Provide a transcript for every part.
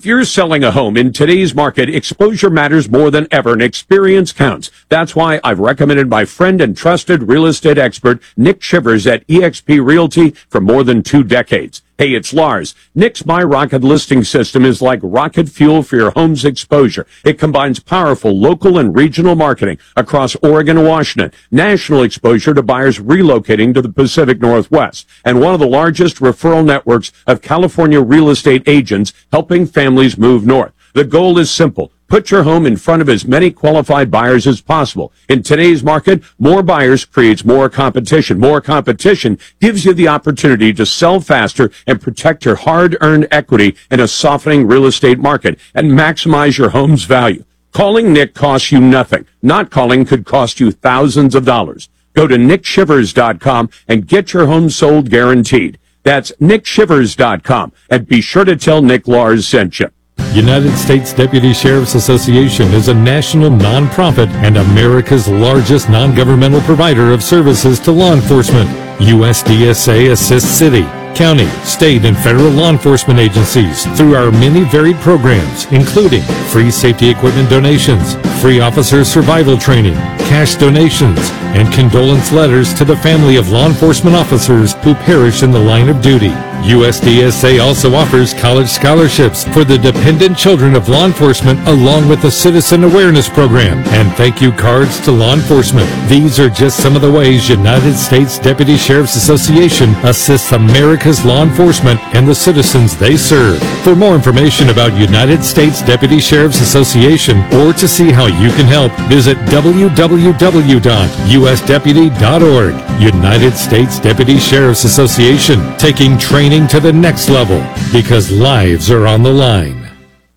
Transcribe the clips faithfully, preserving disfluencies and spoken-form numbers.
If you're selling a home in today's market, exposure matters more than ever, and experience counts. That's why I've recommended my friend and trusted real estate expert, Nick Shivers at eXp Realty for more than two decades. Hey, it's Lars. Nick's My Rocket listing system is like rocket fuel for your home's exposure. It combines powerful local and regional marketing across Oregon and Washington, national exposure to buyers relocating to the Pacific Northwest, and one of the largest referral networks of California real estate agents helping families move north. The goal is simple. Put your home in front of as many qualified buyers as possible. In today's market, more buyers creates more competition. More competition gives you the opportunity to sell faster and protect your hard-earned equity in a softening real estate market and maximize your home's value. Calling Nick costs you nothing. Not calling could cost you thousands of dollars. Go to nick shivers dot com and get your home sold guaranteed. That's nick shivers dot com, and be sure to tell Nick Lars sent you. United States Deputy Sheriff's Association is a national nonprofit and America's largest non-governmental provider of services to law enforcement. U S D S A assists city, county, state, and federal law enforcement agencies through our many varied programs, including free safety equipment donations, free officer survival training, cash donations, and condolence letters to the family of law enforcement officers who perish in the line of duty. U S D S A also offers college scholarships for the dependent children of law enforcement, along with a citizen awareness program and thank you cards to law enforcement. These are just some of the ways United States Deputy Sheriff's Association assists America's law enforcement and the citizens they serve. For more information about United States Deputy Sheriff's Association or to see how you can help, visit w w w dot u s deputy dot org. United States Deputy Sheriff's Association, taking training to the next level because lives are on the line.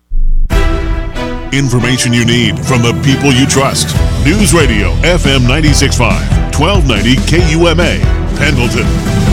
Information you need from the people you trust. News Radio F M ninety-six point five, twelve ninety K U M A, Pendleton.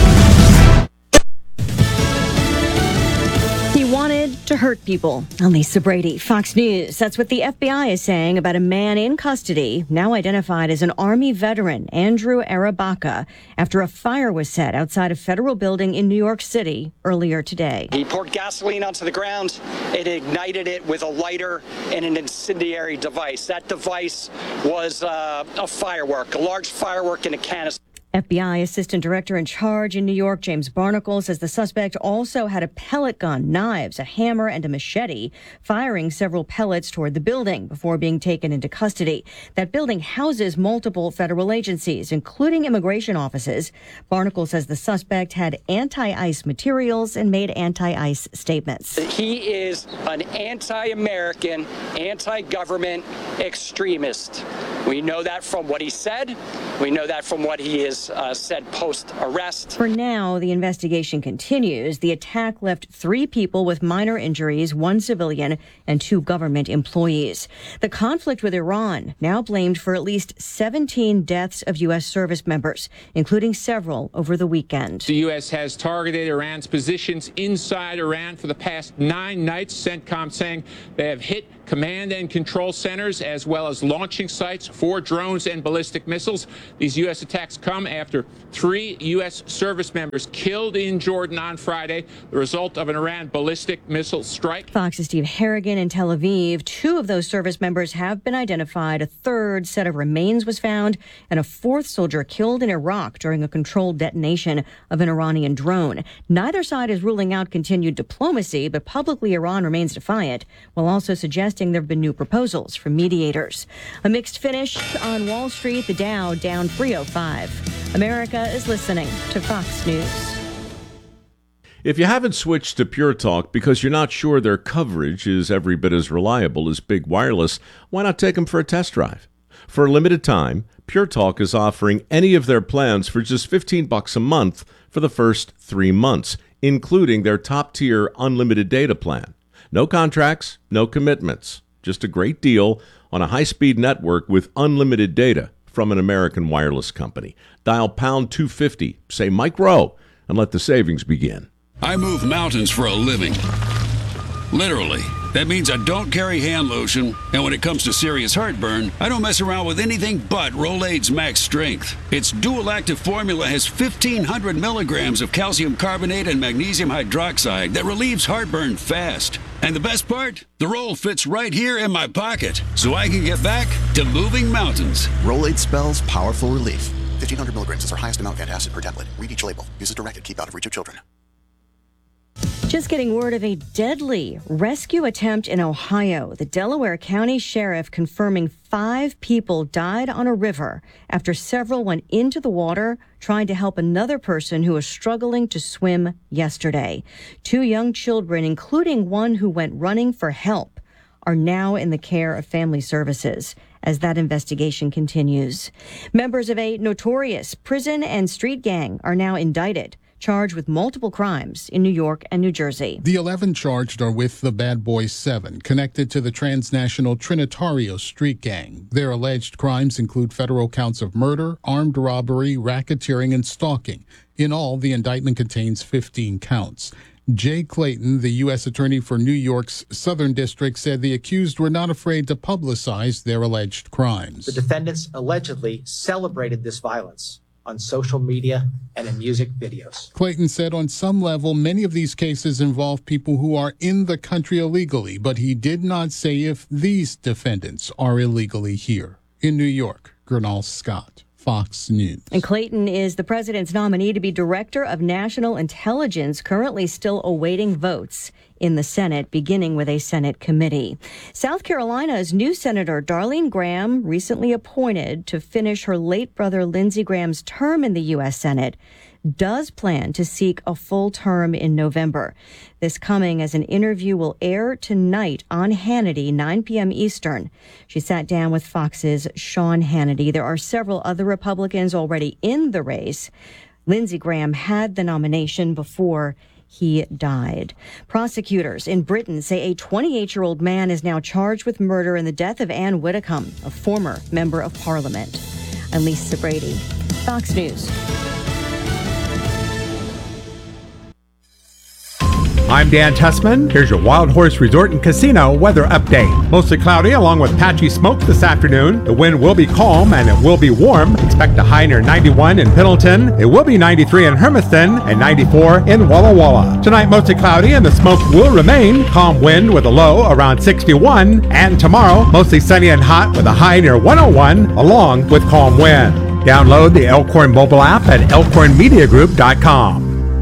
To hurt people. I'm Lisa Brady, Fox News. That's what the F B I is saying about a man in custody, now identified as an Army veteran, Andrew Arabaka, after a fire was set outside a federal building in New York City earlier today. He poured gasoline onto the ground and ignited it with a lighter and an incendiary device. That device was uh, a firework, a large firework in a canister. F B I Assistant Director in charge in New York, James Barnacle, says the suspect also had a pellet gun, knives, a hammer, and a machete, firing several pellets toward the building before being taken into custody. That building houses multiple federal agencies, including immigration offices. Barnacle says the suspect had anti-ICE materials and made anti-ICE statements. He is an anti-American, anti-government extremist. We know that from what he said. We know that from what he has uh, said post-arrest. For now, the investigation continues. The attack left three people with minor injuries, one civilian and two government employees. The conflict with Iran now blamed for at least seventeen deaths of U S service members, including several over the weekend. The U S has targeted Iran's positions inside Iran for the past nine nights, CENTCOM saying they have hit command and control centers as well as launching sites for drones and ballistic missiles. These U S attacks come after three U S service members killed in Jordan on Friday, the result of an Iran ballistic missile strike. Fox's Steve Harrigan in Tel Aviv. Two of those service members have been identified. A third set of remains was found, and a fourth soldier killed in Iraq during a controlled detonation of an Iranian drone. Neither side is ruling out continued diplomacy, but publicly Iran remains defiant, while also suggesting there have been new proposals from mediators. A mixed finish on Wall Street, the Dow down three oh five. America is listening to Fox News. If you haven't switched to Pure Talk because you're not sure their coverage is every bit as reliable as Big Wireless, why not take them for a test drive? For a limited time, Pure Talk is offering any of their plans for just fifteen bucks a month for the first three months, including their top-tier unlimited data plan. No contracts, no commitments, just a great deal on a high-speed network with unlimited data from an American wireless company. Dial pound two fifty, say Mike Rowe, and let the savings begin. I move mountains for a living. Literally. That means I don't carry hand lotion, and when it comes to serious heartburn, I don't mess around with anything but Rolaids Max Strength. Its dual-active formula has fifteen hundred milligrams of calcium carbonate and magnesium hydroxide that relieves heartburn fast. And the best part? The roll fits right here in my pocket, so I can get back to moving mountains. Rolaids spells powerful relief. fifteen hundred milligrams is our highest amount of antacid per tablet. Read each label. Use as directed. Keep out of reach of children. Just getting word of a deadly rescue attempt in Ohio. The Delaware County Sheriff confirming five people died on a river after several went into the water trying to help another person who was struggling to swim yesterday. Two young children, including one who went running for help, are now in the care of Family Services as that investigation continues. Members of a notorious prison and street gang are now indicted, charged with multiple crimes in New York and New Jersey. The eleven charged are with the Bad Boys seven, connected to the transnational Trinitario street gang. Their alleged crimes include federal counts of murder, armed robbery, racketeering, and stalking. In all, the indictment contains fifteen counts. Jay Clayton, the U S attorney for New York's Southern District, said the accused were not afraid to publicize their alleged crimes. The defendants allegedly celebrated this violence on social media and in music videos. Clayton said on some level, many of these cases involve people who are in the country illegally, but he did not say if these defendants are illegally here. In New York, Gernal Scott, Fox News. And Clayton is the president's nominee to be Director of National Intelligence, currently still awaiting votes in the Senate, beginning with a Senate committee. South Carolina's new Senator Darlene Graham, recently appointed to finish her late brother Lindsey Graham's term in the U S Senate, does plan to seek a full term in November. This coming as an interview will air tonight on Hannity, nine p.m. Eastern. She sat down with Fox's Sean Hannity. There are several other Republicans already in the race. Lindsey Graham had the nomination before he died. Prosecutors in Britain say a twenty-eight-year-old man is now charged with murder in the death of Anne Widdecombe, a former member of Parliament. I'm Lisa Brady, Fox News. I'm Dan Tessman. Here's your Wild Horse Resort and Casino weather update. Mostly cloudy along with patchy smoke this afternoon. The wind will be calm and it will be warm. Expect a high near ninety-one in Pendleton. It will be ninety-three in Hermiston and ninety-four in Walla Walla. Tonight mostly cloudy and the smoke will remain. Calm wind with a low around sixty-one. And tomorrow mostly sunny and hot with a high near one oh one along with calm wind. Download the Elkhorn mobile app at elkhorn media group dot com.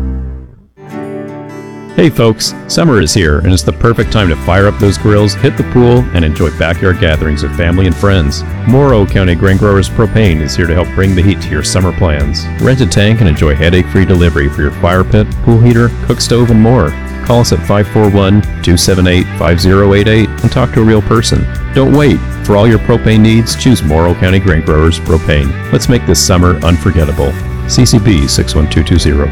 Hey folks, summer is here and it's the perfect time to fire up those grills, hit the pool, and enjoy backyard gatherings with family and friends. Morrow County Grain Growers Propane is here to help bring the heat to your summer plans. Rent a tank and enjoy headache-free delivery for your fire pit, pool heater, cook stove, and more. Call us at five four one, two seven eight, five zero eight eight and talk to a real person. Don't wait. For all your propane needs, choose Morrow County Grain Growers Propane. Let's make this summer unforgettable. C C B six one two two zero.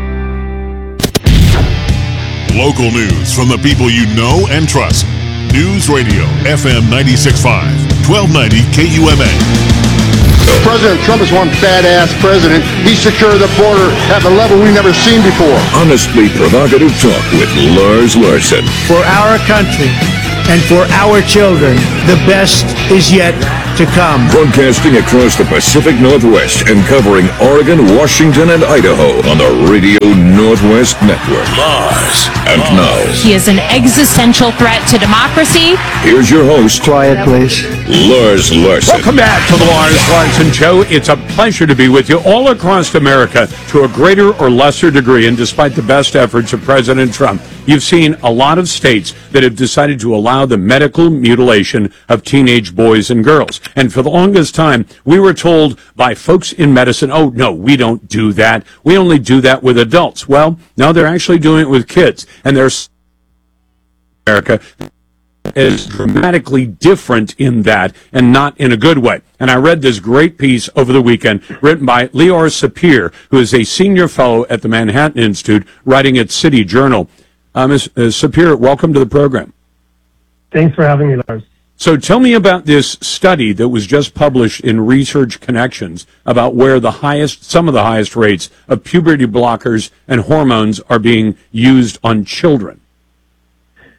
Local news from the people you know and trust. News Radio F M ninety-six point five, twelve ninety K U M A. President Trump is one badass president. He secured the border at the level we've never seen before. Honestly provocative talk with Lars Larson. For our country and for our children, the best is yet to come. Broadcasting across the Pacific Northwest and covering Oregon, Washington, and Idaho on the Radio Northwest Network. Lars. And now, he is an existential threat to democracy. Here's your host. Quiet, please. Lars Larson. Welcome back to the Lars Larson Show. It's a pleasure to be with you all across America to a greater or lesser degree, and despite the best efforts of President Trump, you've seen a lot of states that have decided to allow the medical mutilation of teenage boys and girls. And for the longest time, we were told by folks in medicine, oh, no, we don't do that. We only do that with adults. Well, now they're actually doing it with kids. And there's America is dramatically different in that and not in a good way. And I read this great piece over the weekend written by Lior Sapir, who is a senior fellow at the Manhattan Institute, writing at City Journal. Uh, Miz Uh, Sapir, welcome to the program. Thanks for having me, Lars. So tell me about this study that was just published in Research Connections about where the highest, some of the highest rates of puberty blockers and hormones are being used on children.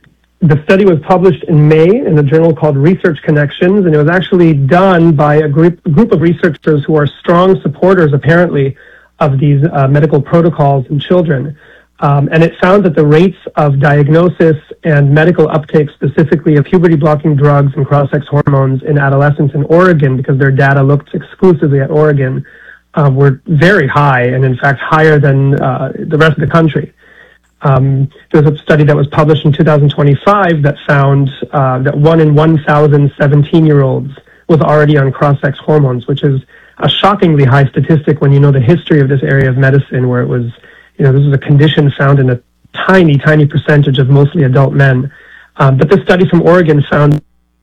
the study was published in May in a journal called Research Connections, and it was actually done by a group, a group of researchers who are strong supporters, apparently, of these uh, medical protocols in children. Um, and it found that the rates of diagnosis and medical uptake, specifically of puberty-blocking drugs and cross-sex hormones in adolescents in Oregon, because their data looked exclusively at Oregon, uh, were very high, and in fact higher than uh, the rest of the country. Um, there was a study that was published in two thousand twenty-five that found uh, that one in one thousand seventeen-year-olds was already on cross-sex hormones, which is a shockingly high statistic when you know the history of this area of medicine, where it was, you know, this was a condition found in a tiny, tiny percentage of mostly adult men. Um, but this study from Oregon found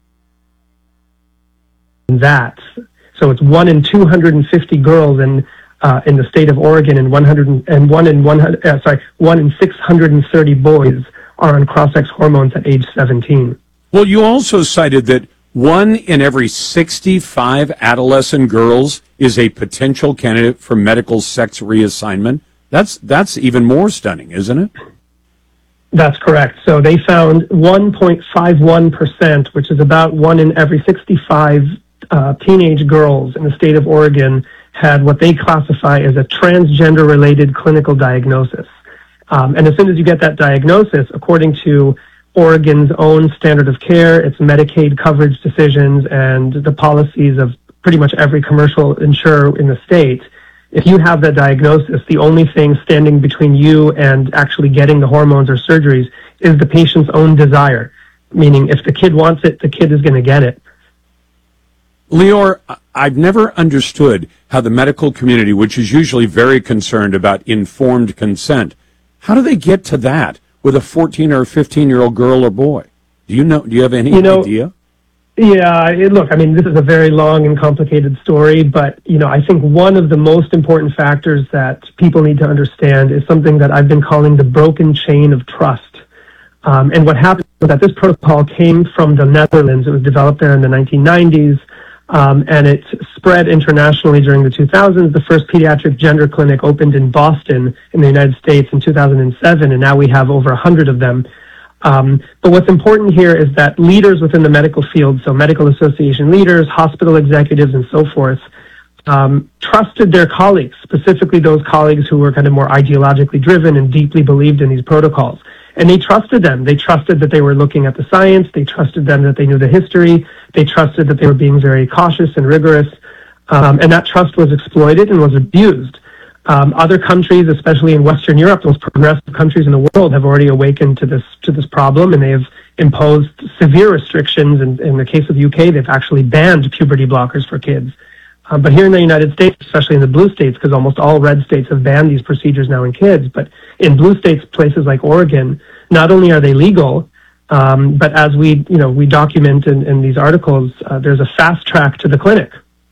that. So it's one in two hundred fifty girls in uh, in the state of Oregon, and one hundred and one in one hundred, uh, sorry, one in six hundred thirty boys are on cross-sex hormones at age seventeen. Well, you also cited that one in every sixty-five adolescent girls is a potential candidate for medical sex reassignment. That's that's even more stunning, isn't it? That's correct. So they found one point five one percent, which is about one in every sixty-five uh, teenage girls in the state of Oregon had what they classify as a transgender-related clinical diagnosis. Um, and as soon as you get that diagnosis, according to Oregon's own standard of care, its Medicaid coverage decisions, and the policies of pretty much every commercial insurer in the state, if you have that diagnosis, the only thing standing between you and actually getting the hormones or surgeries is the patient's own desire. Meaning, if the kid wants it, the kid is going to get it. Lior, I've never understood how the medical community, which is usually very concerned about informed consent, how do they get to that with a fourteen or fifteen-year-old girl or boy? Do you know? Do you have any you know, idea? Yeah, it, look, I mean, this is a very long and complicated story, but, you know, I think one of the most important factors that people need to understand is something that I've been calling the broken chain of trust. Um, and what happened was that this protocol came from the Netherlands. It was developed there in the nineteen nineties, um, and it spread internationally during the two thousands. The first pediatric gender clinic opened in Boston in the United States in two thousand seven, and now we have over one hundred of them. Um, but what's important here is that leaders within the medical field, so medical association leaders, hospital executives, and so forth, um, trusted their colleagues, specifically those colleagues who were kind of more ideologically driven and deeply believed in these protocols. And they trusted them. They trusted that they were looking at the science. They trusted them that they knew the history. They trusted that they were being very cautious and rigorous. Um, and that trust was exploited and was abused. Um, other countries, especially in Western Europe, those progressive countries in the world, have already awakened to this to this problem, and they have imposed severe restrictions. And in the case of the U K, they've actually banned puberty blockers for kids. Um, but here in the United States, especially in the blue states, because almost all red states have banned these procedures now in kids, but in blue states, places like Oregon, not only are they legal, um, but as we you know we document in, in these articles, uh, there's a fast track to the clinic.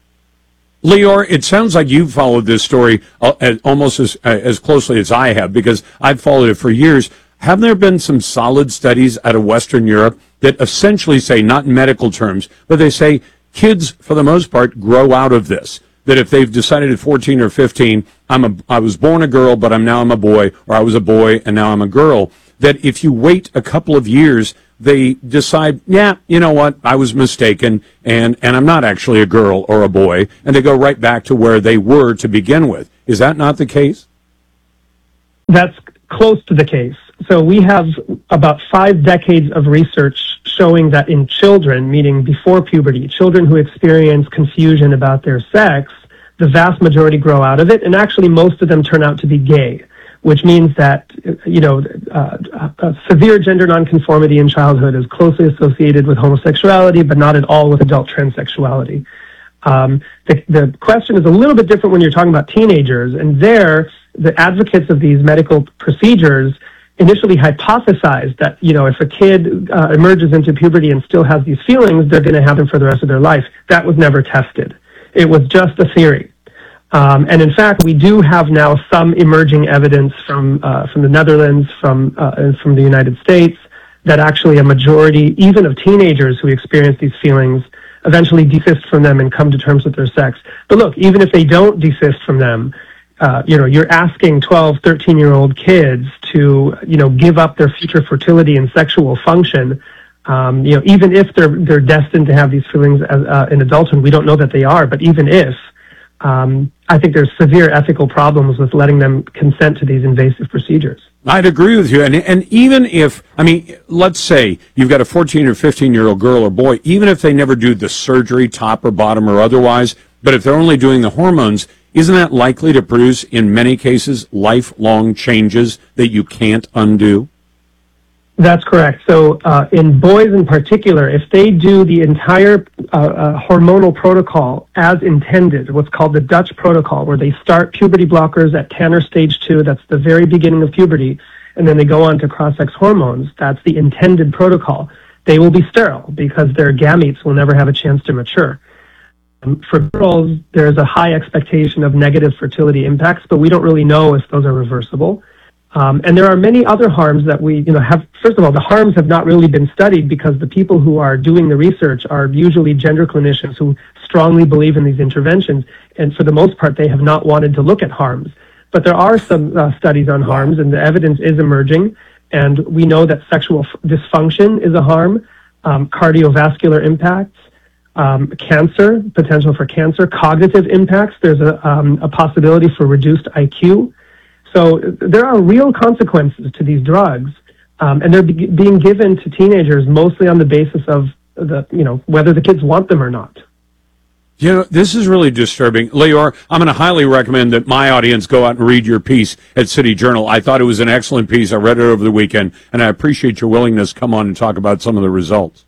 Lior, it sounds like you've followed this story uh, as, almost as, uh, as closely as I have, because I've followed it for years. Have there been some solid studies out of Western Europe that essentially say, not in medical terms, but they say kids, for the most part, grow out of this? That if they've decided at fourteen or fifteen, I'm a, I was born a girl, but I'm now I'm a boy, or I was a boy and now I'm a girl, that if you wait a couple of years, they decide, yeah, you know what, I was mistaken, and, and I'm not actually a girl or a boy, and they go right back to where they were to begin with. Is that not the case? That's close to the case. So we have about five decades of research showing that in children, meaning before puberty, children who experience confusion about their sex, the vast majority grow out of it, and actually most of them turn out to be gay, which means that, you know, uh, uh, severe gender nonconformity in childhood is closely associated with homosexuality, but not at all with adult transsexuality. Um, the, the question is a little bit different when you're talking about teenagers, and there, the advocates of these medical procedures initially hypothesized that, you know, if a kid uh, emerges into puberty and still has these feelings, they're going to have them for the rest of their life. That was never tested. It was just a theory. Um, and in fact, we do have now some emerging evidence from uh, from the Netherlands, from uh, and from the United States, that actually a majority, even of teenagers who experience these feelings, eventually desist from them and come to terms with their sex. But look, even if they don't desist from them, uh, you know, you're asking twelve, thirteen-year-old kids to, you know, give up their future fertility and sexual function. Um, you know, even if they're they're destined to have these feelings as, uh, in adulthood, we don't know that they are. But even if, um, I think there's severe ethical problems with letting them consent to these invasive procedures. I'd agree with you. And, and even if, I mean, let's say you've got a fourteen or fifteen-year-old girl or boy, even if they never do the surgery, top or bottom or otherwise, but if they're only doing the hormones, isn't that likely to produce, in many cases, lifelong changes that you can't undo? That's correct. So uh, in boys in particular, if they do the entire uh, uh, hormonal protocol as intended, what's called the Dutch protocol, where they start puberty blockers at Tanner stage two, that's the very beginning of puberty, and then they go on to cross-sex hormones, that's the intended protocol, they will be sterile because their gametes will never have a chance to mature. Um, for girls, there's a high expectation of negative fertility impacts, but we don't really know if those are reversible. Um, and there are many other harms that we, you know, have. First of all, the harms have not really been studied because the people who are doing the research are usually gender clinicians who strongly believe in these interventions. And for the most part, they have not wanted to look at harms. But there are some uh, studies on harms, and the evidence is emerging. And we know that sexual f- dysfunction is a harm, um, cardiovascular impacts, um, cancer, potential for cancer, cognitive impacts. There's a, um, a possibility for reduced I Q. So there are real consequences to these drugs, um, and they're be- being given to teenagers mostly on the basis of the, you know, whether the kids want them or not. You know, this is really disturbing. Leor, I'm going to highly recommend that my audience go out and read your piece at City Journal. I thought it was an excellent piece. I read it over the weekend, and I appreciate your willingness to come on and talk about some of the results.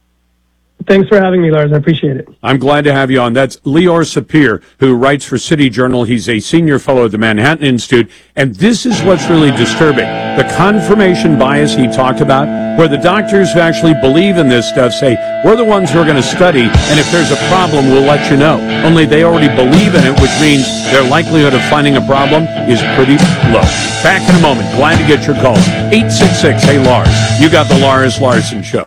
Thanks for having me, Lars. I appreciate it. I'm glad to have you on. That's Leor Sapir, who writes for City Journal. He's a senior fellow at the Manhattan Institute. And this is what's really disturbing. The confirmation bias he talked about, where the doctors who actually believe in this stuff say, we're the ones who are going to study, and if there's a problem, we'll let you know. Only they already believe in it, which means their likelihood of finding a problem is pretty low. Back in a moment. Glad to get your calls. eight six six, hey Lars. You got the Lars Larson Show.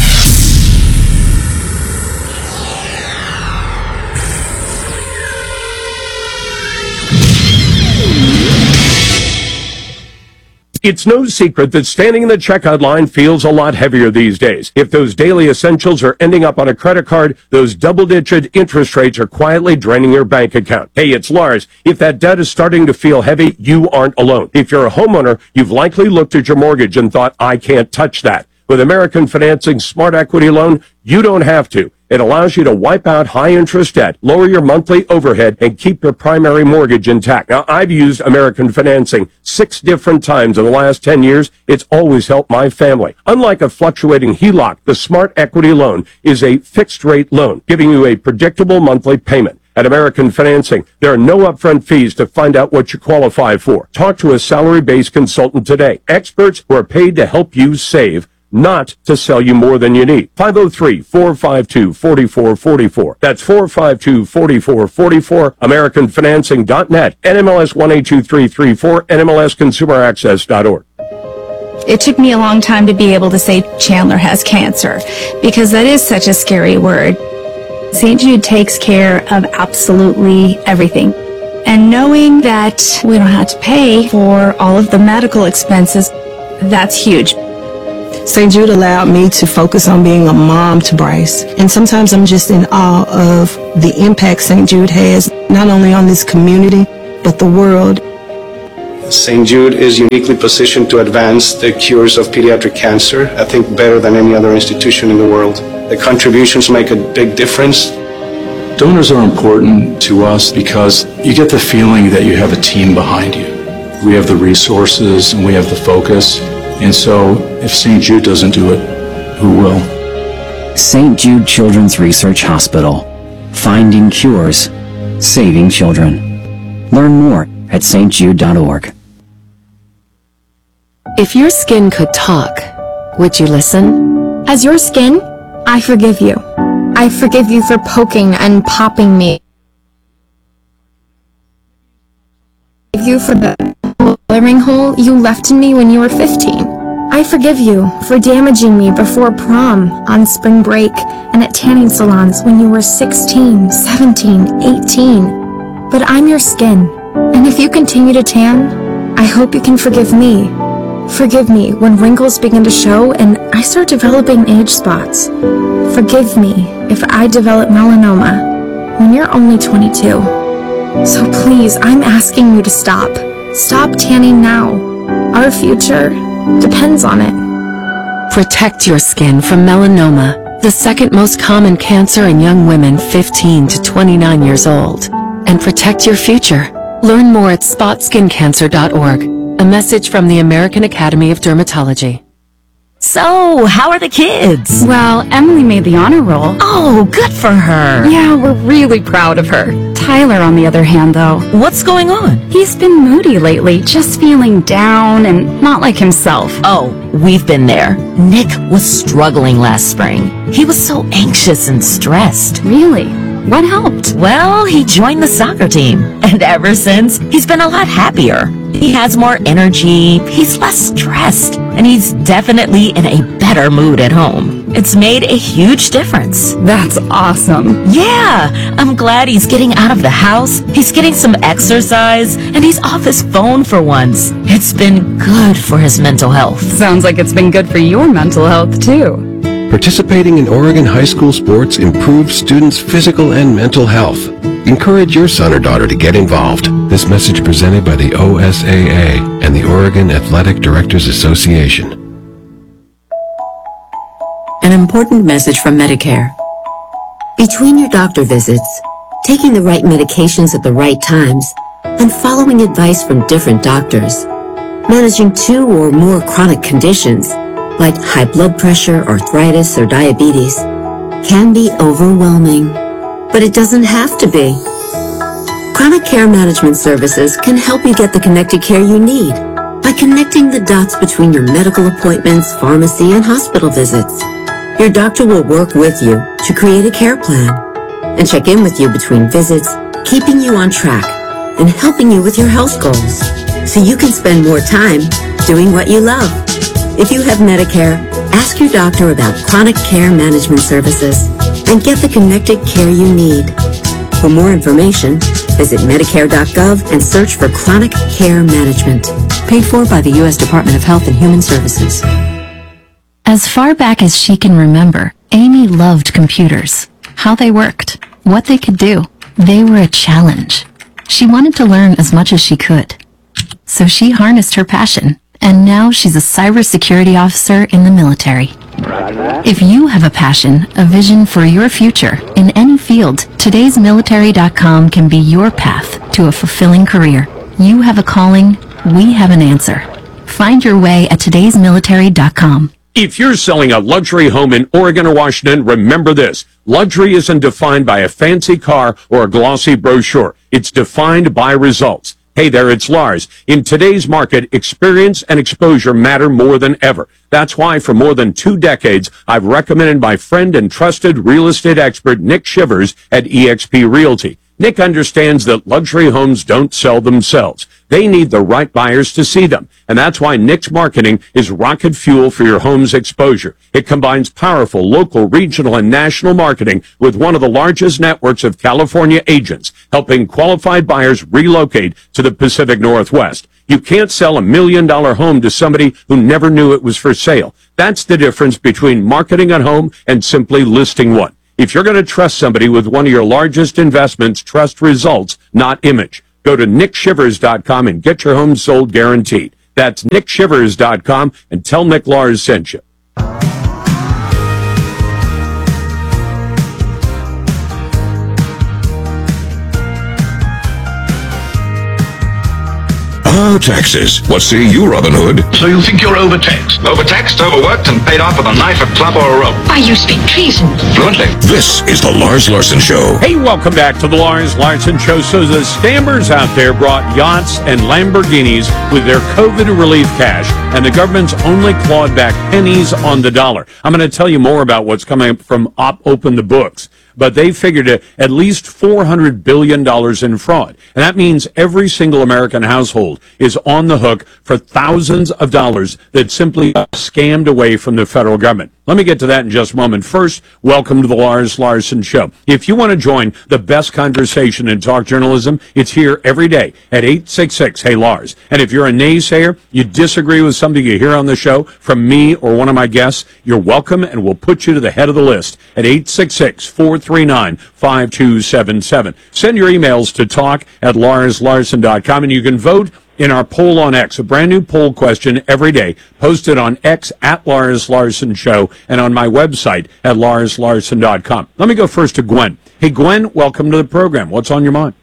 It's no secret that standing in the checkout line feels a lot heavier these days. If those daily essentials are ending up on a credit card, those double-digit interest rates are quietly draining your bank account. Hey, it's Lars. If that debt is starting to feel heavy, you aren't alone. If you're a homeowner, you've likely looked at your mortgage and thought, I can't touch that. With American Financing's Smart Equity Loan, you don't have to. It allows you to wipe out high-interest debt, lower your monthly overhead, and keep your primary mortgage intact. Now, I've used American Financing six different times in the last ten years. It's always helped my family. Unlike a fluctuating H E L O C, the Smart Equity Loan is a fixed-rate loan, giving you a predictable monthly payment. At American Financing, there are no upfront fees to find out what you qualify for. Talk to a salary-based consultant today. Experts who are paid to help you save, not to sell you more than you need. five oh three, four five two, four four four four. That's four five two, four four four four. American Financing dot net. N M L S one eight two three three four. N M L S consumer access dot org. It took me a long time to be able to say Chandler has cancer, because that is such a scary word. Saint Jude takes care of absolutely everything. And knowing that we don't have to pay for all of the medical expenses, that's huge. Saint Jude allowed me to focus on being a mom to Bryce. And sometimes I'm just in awe of the impact Saint Jude has, not only on this community, but the world. Saint Jude is uniquely positioned to advance the cures of pediatric cancer, I think better than any other institution in the world. The contributions make a big difference. Donors are important to us because you get the feeling that you have a team behind you. We have the resources and we have the focus. And so, if Saint Jude doesn't do it, who will? Saint Jude Children's Research Hospital. Finding cures. Saving children. Learn more at S T jude dot org. If your skin could talk, would you listen? As your skin, I forgive you. I forgive you for poking and popping me. I forgive you for the coloring hole you left in me when you were fifteen. I forgive you for damaging me before prom, on spring break, and at tanning salons when you were sixteen, seventeen, eighteen. But I'm your skin, and And if you continue to tan, I hope you can forgive me. Forgive me when wrinkles begin to show and I start developing age spots. Forgive me if I develop melanoma when you're only twenty-two. So please, I'm asking you to stop. Stop tanning now. Our future depends on it. Protect your skin from melanoma, the second most common cancer in young women fifteen to twenty-nine years old. And protect your future. Learn more at spot skin cancer dot org. A message from the American Academy of Dermatology. So, how are the kids? Well, Emily made the honor roll. Oh, good for her. Yeah, we're really proud of her. Tyler, on the other hand, though. What's going on? He's been moody lately, just feeling down and not like himself. Oh, we've been there. Nick was struggling last spring. He was so anxious and stressed. Really? What helped? Well, he joined the soccer team. And ever since, he's been a lot happier. He has more energy, he's less stressed, and he's definitely in a better mood at home. It's made a huge difference. That's awesome. Yeah, I'm glad he's getting out of the house, he's getting some exercise, and he's off his phone for once. It's been good for his mental health. Sounds like it's been good for your mental health, too. Participating in Oregon high school sports improves students' physical and mental health. Encourage your son or daughter to get involved. This message presented by the O S A A and the Oregon Athletic Directors Association. An important message from Medicare. Between your doctor visits, taking the right medications at the right times, and following advice from different doctors, managing two or more chronic conditions, like high blood pressure, arthritis, or diabetes, can be overwhelming. But it doesn't have to be. Chronic Care Management Services can help you get the connected care you need by connecting the dots between your medical appointments, pharmacy, and hospital visits. Your doctor will work with you to create a care plan and check in with you between visits, keeping you on track and helping you with your health goals so you can spend more time doing what you love. If you have Medicare, ask your doctor about Chronic Care Management Services and get the connected care you need. For more information, visit Medicare dot gov and search for Chronic Care Management. Paid for by the U S Department of Health and Human Services. As far back as she can remember, Amy loved computers. How they worked, what they could do. They were a challenge. She wanted to learn as much as she could. So she harnessed her passion, and now she's a cybersecurity officer in the military. If you have a passion, a vision for your future in any field, todays military dot com can be your path to a fulfilling career. You have a calling, we have an answer. Find your way at todays military dot com. If you're selling a luxury home in Oregon or Washington, remember this. Luxury isn't defined by a fancy car or a glossy brochure. It's defined by results. Hey there, it's Lars. In today's market, experience and exposure matter more than ever. That's why for more than two decades, I've recommended my friend and trusted real estate expert, Nick Shivers at E X P Realty. Nick understands that luxury homes don't sell themselves. They need the right buyers to see them. And that's why Nick's marketing is rocket fuel for your home's exposure. It combines powerful local, regional, and national marketing with one of the largest networks of California agents, helping qualified buyers relocate to the Pacific Northwest. You can't sell a million dollar home to somebody who never knew it was for sale. That's the difference between marketing a home and simply listing one. If you're going to trust somebody with one of your largest investments, trust results, not image. Go to nick shivers dot com and get your home sold guaranteed. That's nick shivers dot com and tell Nick Lars sent you. Oh, taxes. What say you, Robin Hood? So you think you're overtaxed? Overtaxed, overworked, and paid off with a knife, a club, or a rope? Why, you speak treason. Fluently. This is the Lars Larson Show. Hey, welcome back to the Lars Larson Show. So the Stammers out there brought yachts and Lamborghinis with their COVID relief cash, and the government's only clawed back pennies on the dollar. I'm going to tell you more about what's coming up from Op Open the Books. But they figured at least four hundred billion dollars in fraud. And that means every single American household is on the hook for thousands of dollars that simply got scammed away from the federal government. Let me get to that in just a moment. First, welcome to the Lars Larson Show. If you want to join the best conversation in talk journalism, it's here every day at eight six six, hey Lars. And if you're a naysayer, you disagree with something you hear on the show from me or one of my guests, you're welcome, and we'll put you to the head of the list at eight six six, four three nine, five two seven seven. Send your emails to talk at lars larson dot com, and you can vote in our poll on X, a brand new poll question every day, posted on X at Lars Larson Show and on my website at lars larson dot com. Let me go first to Gwen. Hey, Gwen, welcome to the program. What's on your mind?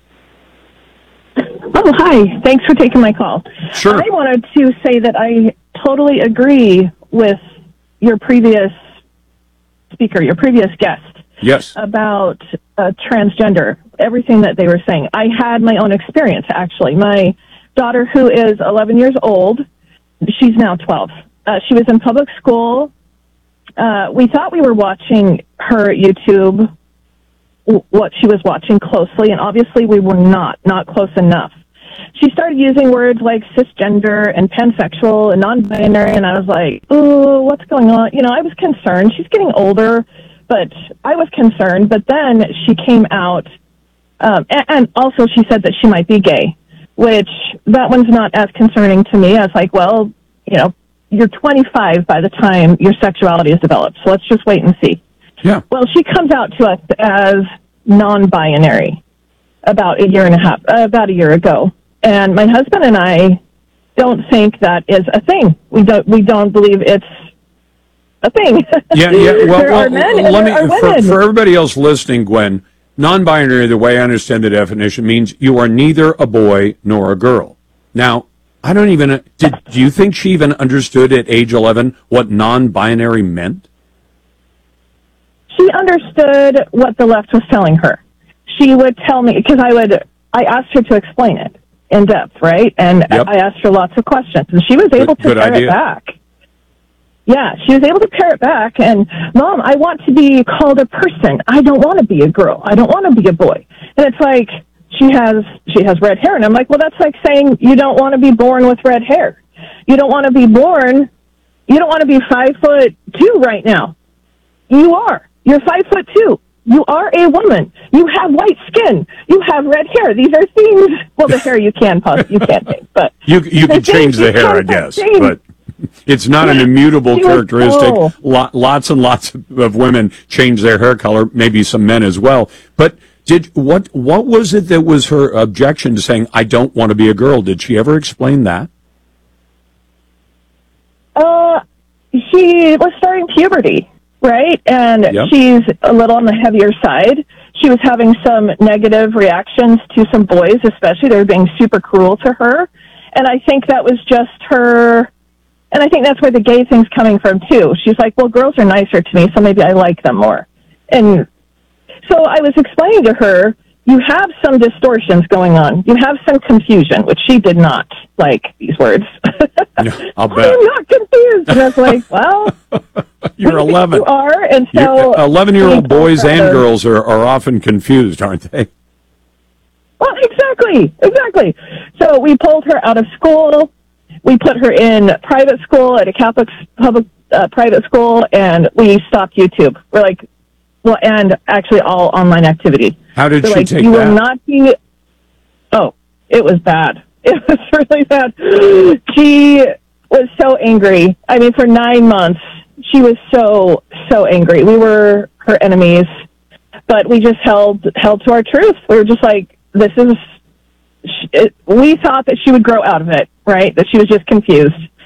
Oh, hi. Thanks for taking my call. Sure. I wanted to say that I totally agree with your previous speaker, your previous guest. Yes. About uh, transgender, everything that they were saying. I had my own experience, actually. My daughter, who is eleven years old, she's now twelve. Uh, she was in public school. Uh, we thought we were watching her YouTube, w- what she was watching closely, and obviously we were not, not close enough. She started using words like cisgender and pansexual and non-binary, and I was like, ooh, what's going on? You know, I was concerned. She's getting older, but I was concerned. But then she came out, um, and, and also she said that she might be gay, which that one's not as concerning to me. I was like, well, you know, you're twenty-five by the time your sexuality is developed, so let's just wait and see. Yeah. Well, she comes out to us as non-binary about a year and a half, uh, about a year ago. And my husband and I don't think that is a thing. We don't, we don't believe it's a thing. Yeah, yeah. Well, there well are men and let there me, are for, women. for everybody else listening, Gwen, non-binary, the way I understand the definition, means you are neither a boy nor a girl. Now, I don't even, did, do you think she even understood at age eleven what non-binary meant? She understood what the left was telling her. She would tell me, because I would, I asked her to explain it in depth, right? And Yep. I asked her lots of questions, and she was able Good- to good parrot idea. back. Yeah, she was able to parrot back, and, Mom, I want to be called a person. I don't want to be a girl. I don't want to be a boy. And it's like, she has, she has red hair. And I'm like, well, that's like saying you don't want to be born with red hair. You don't want to be born, you don't want to be five foot two right now. You are. You're five foot two. You are a woman. You have white skin. You have red hair. These are things, well, the hair you can, pos- you can't change, but. You you can change the hair, I can't guess, change. but it's not an immutable She was characteristic. so- Lo- lots and lots of women change their hair color, maybe some men as well. But did what what was it that was her objection to saying, I don't want to be a girl? Did she ever explain that? Uh, she was starting puberty, right? And Yep. she's a little on the heavier side. She was having some negative reactions to some boys, especially. They were being super cruel to her. And I think that was just her, and I think that's where the gay thing's coming from, too. She's like, well, girls are nicer to me, so maybe I like them more. And so I was explaining to her, you have some distortions going on. You have some confusion, which she did not like these words. I'll bet. I'm not confused. And I was like, well, You're eleven. you are. And so eleven-year-old we boys both and kind of- girls are, are often confused, aren't they? Well, exactly, exactly. So we pulled her out of school. We put her in private school at a Catholic public uh, private school, and we stopped YouTube. We're like, well, and actually all online activity. How did We're she like, take you that? will not be. Oh, it was bad. It was really bad. She was so angry. I mean, for nine months, she was so so angry. We were her enemies, but we just held held to our truth. We were just like, this is. It, we thought that she would grow out of it, right? That she was just confused.